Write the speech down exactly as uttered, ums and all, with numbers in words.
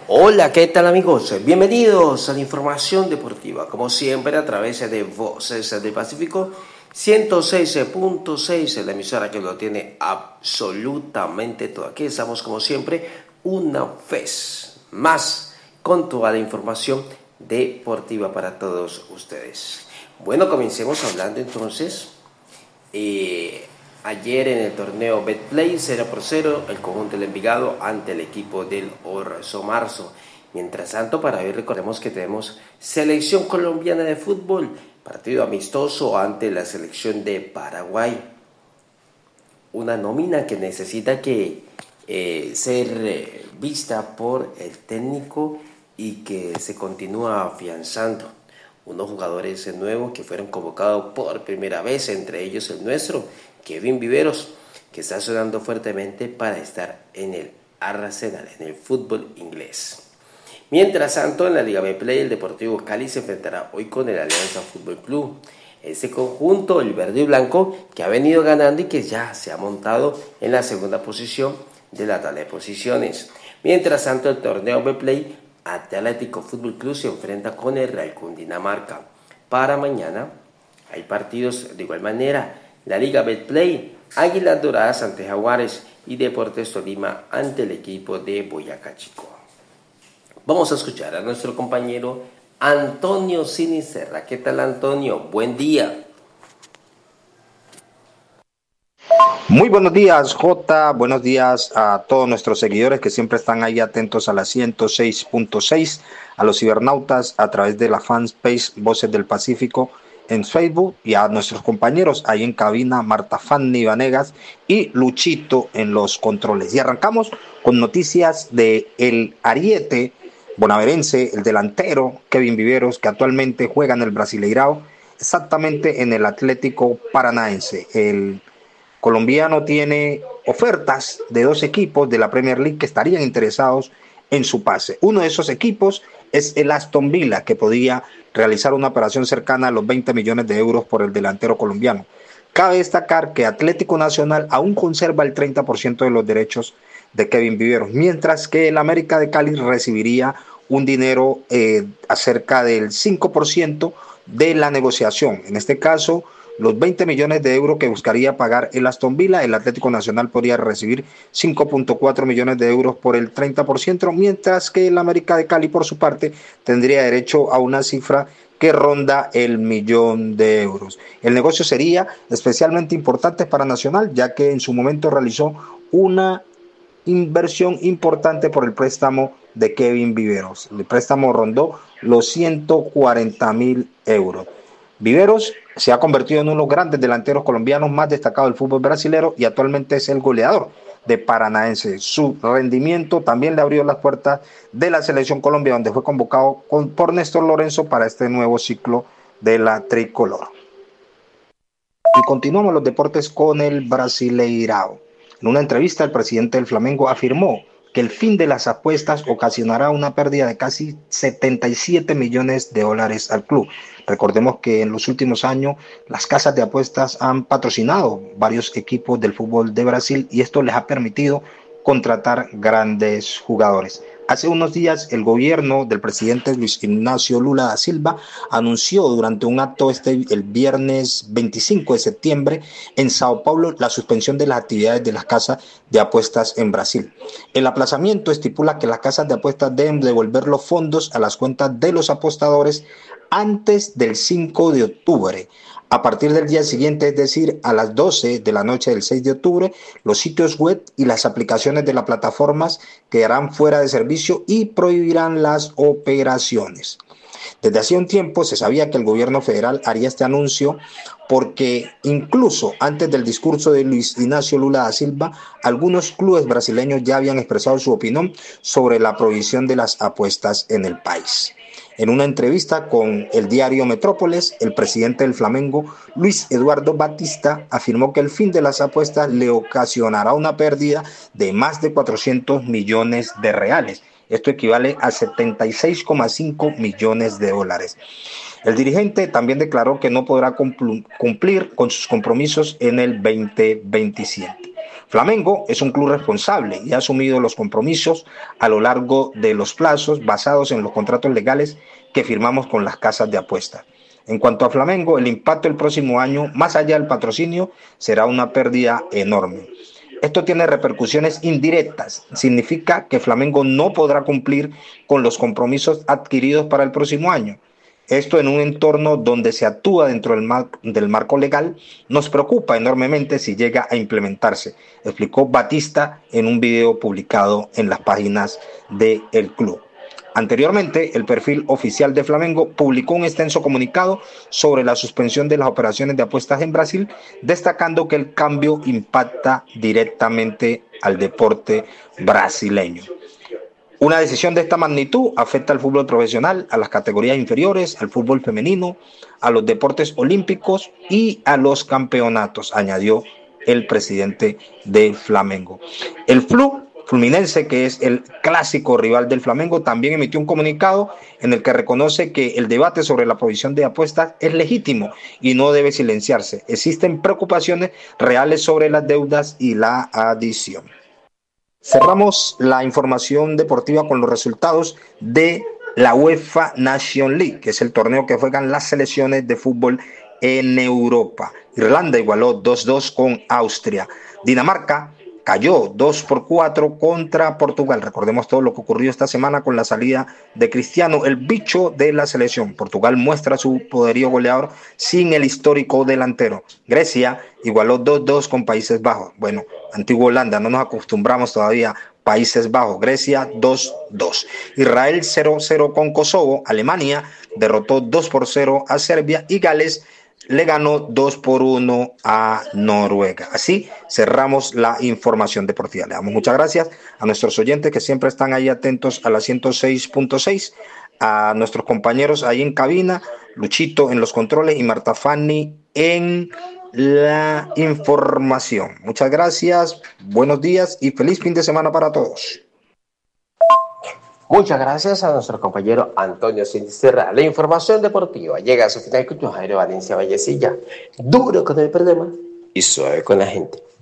Hola, ¿qué tal amigos? Bienvenidos a la información deportiva, como siempre a través de Voces del Pacífico ciento seis punto seis, la emisora que lo tiene absolutamente todo. Aquí estamos como siempre, una vez más con toda la información deportiva para todos ustedes. Bueno, comencemos hablando entonces. Eh, Ayer en el torneo Betplay cero por cero el conjunto del Envigado ante el equipo del Orso Marzo. Mientras tanto, para hoy recordemos que tenemos selección colombiana de fútbol, partido amistoso ante la selección de Paraguay. Una nómina que necesita que eh, ser eh, vista por el técnico y que se continúa afianzando. Unos jugadores nuevos que fueron convocados por primera vez, entre ellos el nuestro, Kevin Viveros, que está sonando fuertemente para estar en el Arsenal, en el fútbol inglés. Mientras tanto, en la Liga Betplay, el Deportivo Cali se enfrentará hoy con el Alianza Fútbol Club. Este conjunto, el verde y blanco, que ha venido ganando y que ya se ha montado en la segunda posición de la tabla de posiciones. Mientras tanto, el torneo Betplay, Atlético Fútbol Club se enfrenta con el Real Cundinamarca. Para mañana hay partidos de igual manera. La Liga Betplay, Águilas Doradas ante Jaguares y Deportes Tolima ante el equipo de Boyacá Chico. Vamos a escuchar a nuestro compañero Antonio Sinisterra. ¿Qué tal, Antonio? Buen día. Muy buenos días, Jota. Buenos días a todos nuestros seguidores que siempre están ahí atentos a la ciento seis punto seis, a los cibernautas a través de la fanpage Voces del Pacífico en Facebook y a nuestros compañeros ahí en cabina, Marta Fanny Vanegas y Luchito en los controles. Y arrancamos con noticias de el ariete bonaverense, el delantero Kevin Viveros, que actualmente juega en el Brasileirao, exactamente en el Atlético Paranaense. El colombiano tiene ofertas de dos equipos de la Premier League que estarían interesados en su pase. Uno de esos equipos es el Aston Villa, que podía realizar una operación cercana a los veinte millones de euros por el delantero colombiano. Cabe destacar que Atlético Nacional aún conserva el treinta por ciento de los derechos de Kevin Viveros, mientras que el América de Cali recibiría un dinero eh, acerca del cinco por ciento de la negociación. En este caso, los veinte millones de euros que buscaría pagar el Aston Villa, el Atlético Nacional podría recibir cinco punto cuatro millones de euros por el treinta por ciento, mientras que el América de Cali, por su parte, tendría derecho a una cifra que ronda el millón de euros. El negocio sería especialmente importante para Nacional, ya que en su momento realizó una inversión importante por el préstamo de Kevin Viveros. El préstamo rondó los ciento cuarenta mil euros. Viveros se ha convertido en uno de los grandes delanteros colombianos más destacados del fútbol brasilero y actualmente es el goleador de Paranaense. Su rendimiento también le abrió las puertas de la selección Colombia, donde fue convocado con, por Néstor Lorenzo para este nuevo ciclo de la tricolor. Y continuamos los deportes con el Brasileirao. En una entrevista, el presidente del Flamengo afirmó que el fin de las apuestas ocasionará una pérdida de casi setenta y siete millones de dólares al club. Recordemos que en los últimos años las casas de apuestas han patrocinado varios equipos del fútbol de Brasil y esto les ha permitido contratar grandes jugadores. Hace unos días el gobierno del presidente Luis Ignacio Lula da Silva anunció durante un acto este el viernes veinticinco de septiembre en Sao Paulo la suspensión de las actividades de las casas de apuestas en Brasil. El aplazamiento estipula que las casas de apuestas deben devolver los fondos a las cuentas de los apostadores antes del cinco de octubre. A partir del día siguiente, es decir, a las doce de la noche del seis de octubre, los sitios web y las aplicaciones de las plataformas quedarán fuera de servicio y prohibirán las operaciones. Desde hacía un tiempo se sabía que el gobierno federal haría este anuncio porque incluso antes del discurso de Luis Ignacio Lula da Silva, algunos clubes brasileños ya habían expresado su opinión sobre la prohibición de las apuestas en el país. En una entrevista con el diario Metrópolis, el presidente del Flamengo, Luis Eduardo Batista, afirmó que el fin de las apuestas le ocasionará una pérdida de más de cuatrocientos millones de reales. Esto equivale a setenta y seis coma cinco millones de dólares. El dirigente también declaró que no podrá cumplir con sus compromisos en el veinte veintisiete. Flamengo es un club responsable y ha asumido los compromisos a lo largo de los plazos basados en los contratos legales que firmamos con las casas de apuestas. En cuanto a Flamengo, el impacto el próximo año, más allá del patrocinio, será una pérdida enorme. Esto tiene repercusiones indirectas. Significa que Flamengo no podrá cumplir con los compromisos adquiridos para el próximo año. Esto en un entorno donde se actúa dentro del, mar, del marco legal nos preocupa enormemente si llega a implementarse, explicó Batista en un video publicado en las páginas del club. Anteriormente, el perfil oficial de Flamengo publicó un extenso comunicado sobre la suspensión de las operaciones de apuestas en Brasil, destacando que el cambio impacta directamente al deporte brasileño. Una decisión de esta magnitud afecta al fútbol profesional, a las categorías inferiores, al fútbol femenino, a los deportes olímpicos y a los campeonatos, añadió el presidente de Flamengo. El Flu Fluminense, que es el clásico rival del Flamengo, también emitió un comunicado en el que reconoce que el debate sobre la provisión de apuestas es legítimo y no debe silenciarse. Existen preocupaciones reales sobre las deudas y la adición. Cerramos la información deportiva con los resultados de la UEFA Nation League, que es el torneo que juegan las selecciones de fútbol en Europa. Irlanda igualó dos dos con Austria. Dinamarca cayó dos por cuatro contra Portugal. Recordemos todo lo que ocurrió esta semana con la salida de Cristiano, el bicho de la selección. Portugal muestra su poderío goleador sin el histórico delantero. Grecia igualó dos dos con Países Bajos. Bueno, antigua Holanda, no nos acostumbramos todavía. Países Bajos, Grecia dos dos. Israel cero cero con Kosovo. Alemania derrotó dos por cero a Serbia y Gales le ganó dos por uno a Noruega. Así cerramos la información deportiva. Le damos muchas gracias a nuestros oyentes que siempre están ahí atentos a la ciento seis punto seis, a nuestros compañeros ahí en cabina, Luchito en los controles y Marta Fanny en la información. Muchas gracias, buenos días y feliz fin de semana para todos. Muchas gracias a nuestro compañero Antonio Sinisterra. La información deportiva llega a su final con Jairo Valencia Vallecilla. Duro con el problema y suave con la gente.